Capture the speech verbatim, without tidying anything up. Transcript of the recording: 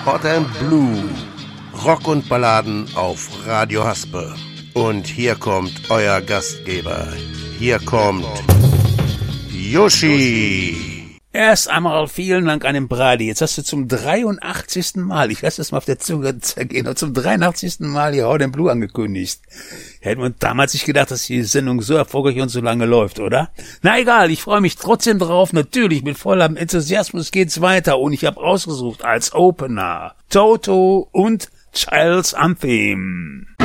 Hot and Blue. Rock und Balladen auf Radio Haspe. Und hier kommt euer Gastgeber. Hier kommt Yoshi. Erst einmal vielen Dank an den Brady. Jetzt hast du zum dreiundachtzigsten Mal, ich lasse es mal auf der Zunge zergehen, zum dreiundachtzigsten Mal hier Hot and Blue angekündigt. Hätten wir damals nicht gedacht, dass die Sendung so erfolgreich und so lange läuft, oder? Na egal, ich freue mich trotzdem drauf. Natürlich, mit vollem Enthusiasmus geht's weiter. Und ich habe ausgesucht als Opener Toto und Child's Anthem.